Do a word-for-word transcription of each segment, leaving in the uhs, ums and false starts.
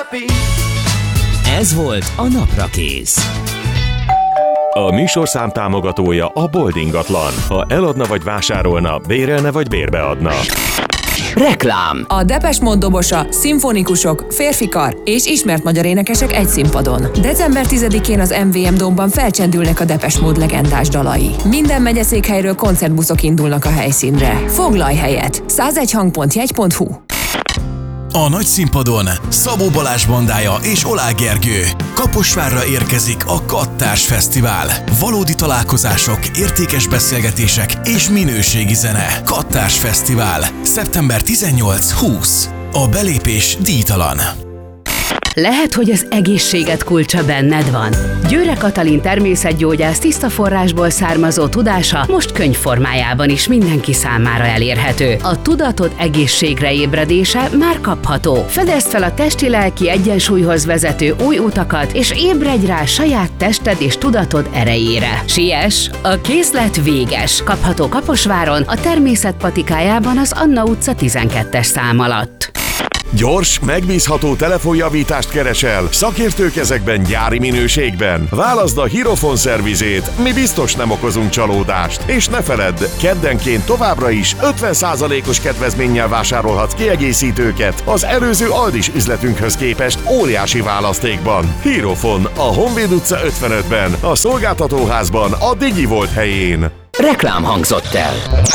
Ez volt a Naprakész. A műsorszám támogatója a Bold ingatlan. Ha eladna vagy vásárolna, bérelne vagy bérbeadna. Reklám. A Depeche Mode dobosa, szimfonikusok, férfikar és ismert magyar énekesek egy színpadon. december tizedikén az em vé em Domban felcsendülnek a Depeche Mode legendás dalai. Minden megyeszékhelyről koncertbuszok indulnak a helyszínre. Foglalj helyet! százegy hang pont jegy pont hu. A nagy színpadon Szabó Balázs bandája és Oláh Gergő. Kaposvárra érkezik a Kattárs Fesztivál. Valódi találkozások, értékes beszélgetések és minőségi zene. Kattárs Fesztivál. szeptember tizennyolc-húsz. A belépés díjtalan. Lehet, hogy az egészséged kulcsa benned van. Győre Katalin természetgyógyász tiszta forrásból származó tudása most könyvformájában is mindenki számára elérhető. A tudatod egészségre ébredése már kapható. Fedezd fel a testi-lelki egyensúlyhoz vezető új utakat, és ébredj rá saját tested és tudatod erejére. Siess, a készlet véges. Kapható Kaposváron, a Természet patikájában az Anna utca tizenkettes szám alatt. Gyors, megbízható telefonjavítást keresel? Szakértő kezekben, gyári minőségben? Válaszd a Hírofon szervizét, mi biztos nem okozunk csalódást. És ne feledd, keddenként továbbra is ötven százalékos kedvezménnyel vásárolhatsz kiegészítőket az előző Aldis üzletünkhöz képest óriási választékban. Hírofon, a Honvéd utca ötvenötben, a szolgáltatóházban, a DigiVolt helyén. Reklám hangzott el.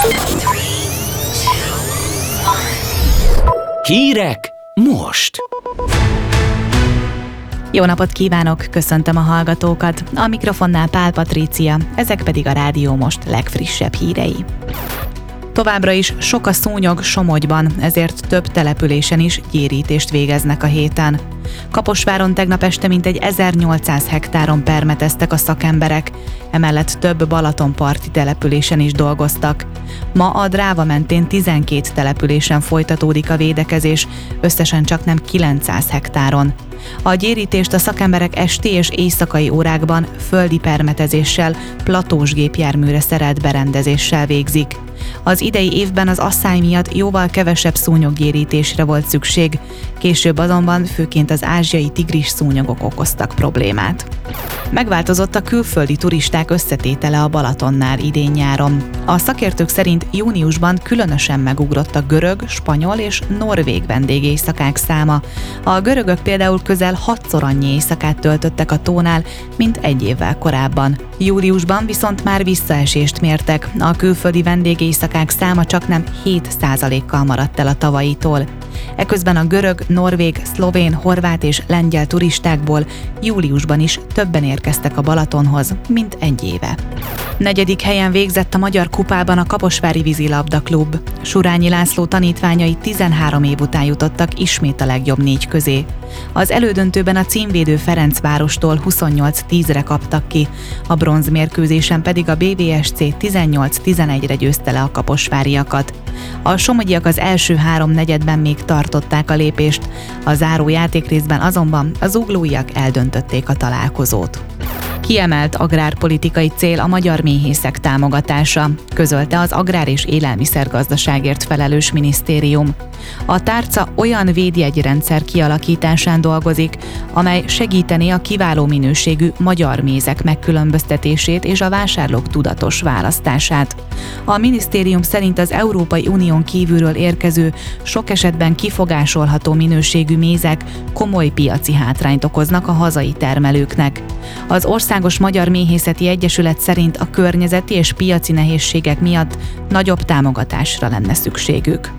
Hírek most. Jó napot kívánok, köszöntöm a hallgatókat. A mikrofonnál Pál Patrícia, ezek pedig a Rádió Most legfrissebb hírei. Továbbra is sok a szúnyog Somogyban, ezért több településen is gyérítést végeznek a héten. Kaposváron tegnap este mintegy ezernyolcszáz hektáron permeteztek a szakemberek, emellett több balatonparti településen is dolgoztak. Ma a Dráva mentén tizenkét településen folytatódik a védekezés, összesen csaknem kilencszáz hektáron. A gyérítést a szakemberek esti és éjszakai órákban földi permetezéssel, platós gépjárműre szerelt berendezéssel végzik. Az idei évben az asszály miatt jóval kevesebb szúnyoggyérítésre volt szükség, később azonban főként az ázsiai tigris szúnyogok okoztak problémát. Megváltozott a külföldi turisták összetétele a Balatonnál idén-nyáron. A szakértők szerint júniusban különösen megugrott a görög, spanyol és norvég vendégéjszakák száma. A görögök például közel hatszor annyi éjszakát töltöttek a tónál, mint egy évvel korábban. Júliusban viszont már visszaesést mértek, a külföldi vendégéjszakák száma csaknem hét százalékkal maradt el a tavalyitól. Eközben a görög, norvég, szlovén, horvát és lengyel turistákból júliusban is többen érkeztek a Balatonhoz, mint egy éve. Negyedik helyen végzett a Magyar Kupában a Kaposvári Vízilabda Klub. Surányi László tanítványai tizenhárom év után jutottak ismét a legjobb négy közé. Az elődöntőben a címvédő Ferencvárostól huszonnyolc tízre kaptak ki, a bronzmérkőzésen pedig a bé vé es cé tizennyolc tizenegyre győzte le a kaposváriakat. A somogyiak az első három negyedben még tartották a lépést, a záró játékrészben azonban az zuglóiak eldöntötték a találkozót. Kiemelt agrárpolitikai cél a magyar méhészek támogatása, közölte az Agrár- és Élelmiszergazdaságért felelős minisztérium. A tárca olyan védjegyrendszer kialakításán dolgozik, amely segítené a kiváló minőségű magyar mézek megkülönböztetését és a vásárlók tudatos választását. A minisztérium szerint az Európai Unión kívülről érkező, sok esetben kifogásolható minőségű mézek komoly piaci hátrányt okoznak a hazai termelőknek. Az Országos Magyar Méhészeti Egyesület szerint a környezeti és piaci nehézségek miatt nagyobb támogatásra lenne szükségük.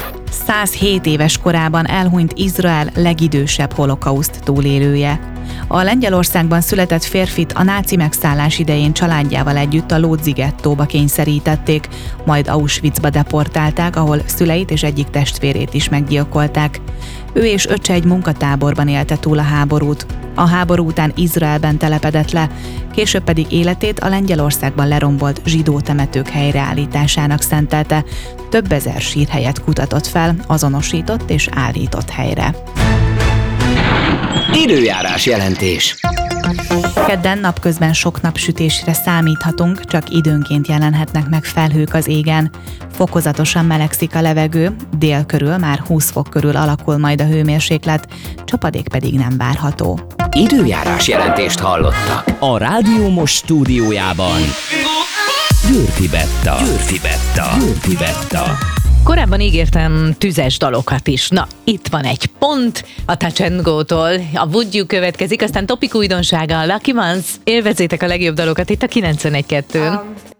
százhét éves korában elhunyt Izrael legidősebb holokauszt túlélője. A Lengyelországban született férfit a náci megszállás idején családjával együtt a Lódzi gettóba kényszerítették, majd Auschwitzba deportálták, ahol szüleit és egyik testvérét is meggyilkolták. Ő és öccse egy munkatáborban élte túl a háborút. A háború után Izraelben telepedett le, később pedig életét a Lengyelországban lerombolt zsidó temetők helyreállításának szentelte, több ezer sírhelyet kutatott fel, azonosított és állított helyre. Időjárás jelentés. Kedden napközben sok napsütésre számíthatunk, csak időnként jelenhetnek meg felhők az égen. Fokozatosan melegszik a levegő, dél körül már húsz fok körül alakul majd a hőmérséklet, csapadék pedig nem várható. Időjárás jelentést hallottak. A Rádió Most stúdiójában Győrfi Betta. Győrfi Betta. Győrfi Betta. Korábban ígértem tüzes dalokat is. Na, itt van egy pont a Touch and Go-tól. A Would You következik, aztán topik újdonsága a Lucky Ones. Élvezzétek a legjobb dalokat itt a kilencvenegy kettőn. Um.